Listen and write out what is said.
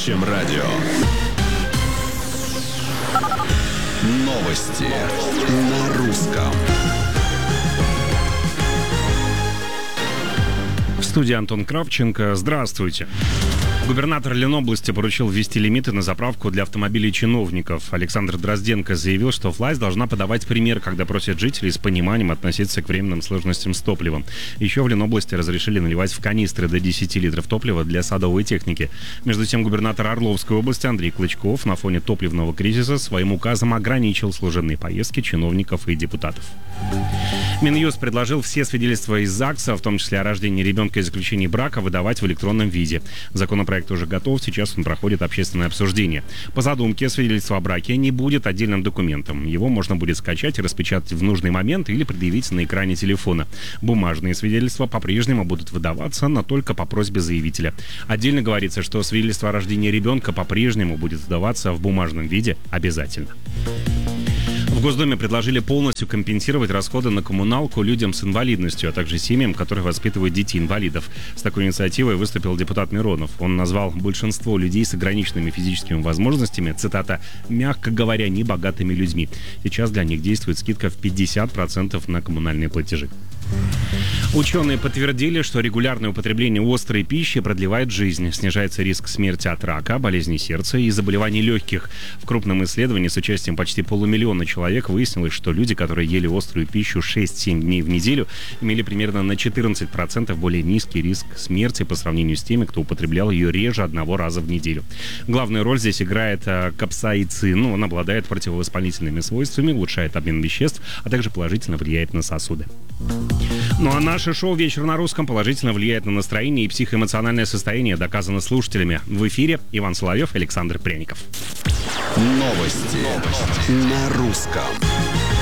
Настоящем радио. Новости на русском. В студии Антон Кравченко. Здравствуйте. Губернатор Ленобласти поручил ввести лимиты на заправку для автомобилей чиновников. Александр Дрозденко заявил, что власть должна подавать пример, когда просят жителей с пониманием относиться к временным сложностям с топливом. Еще в Ленобласти разрешили наливать в канистры до 10 литров топлива для садовой техники. Между тем, губернатор Орловской области Андрей Клычков на фоне топливного кризиса своим указом ограничил служебные поездки чиновников и депутатов. Минюст предложил все свидетельства из ЗАГСа, в том числе о рождении ребенка и заключении брака, выдавать в электронном виде. Законопроект уже готов, сейчас он проходит общественное обсуждение. По задумке, свидетельство о браке не будет отдельным документом. Его можно будет скачать и распечатать в нужный момент или предъявить на экране телефона. Бумажные свидетельства по-прежнему будут выдаваться, но только по просьбе заявителя. Отдельно говорится, что свидетельство о рождении ребенка по-прежнему будет выдаваться в бумажном виде обязательно. В Госдуме предложили полностью компенсировать расходы на коммуналку людям с инвалидностью, а также семьям, которые воспитывают детей-инвалидов. С такой инициативой выступил депутат Миронов. Он назвал большинство людей с ограниченными физическими возможностями, цитата, «мягко говоря, небогатыми людьми». Сейчас для них действует скидка в 50% на коммунальные платежи. Ученые подтвердили, что регулярное употребление острой пищи продлевает жизнь, снижается риск смерти от рака, болезней сердца и заболеваний легких. В крупном исследовании с участием почти 500 000 человек выяснилось, что люди, которые ели острую пищу 6-7 дней в неделю, имели примерно на 14% более низкий риск смерти по сравнению с теми, кто употреблял ее реже одного раза в неделю. Главную роль здесь играет капсаицин. Он обладает противовоспалительными свойствами, улучшает обмен веществ, а также положительно влияет на сосуды. Ну а наше шоу «Вечер на русском» положительно влияет на настроение и психоэмоциональное состояние, доказано слушателями. В эфире Иван Соловьев, Александр Пряников. Новости на русском.